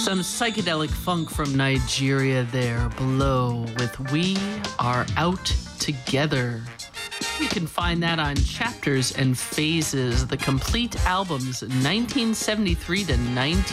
Some psychedelic funk from Nigeria there below with We Are Out Together. You can find that on Chapters and Phases, the complete albums 1973 to 19.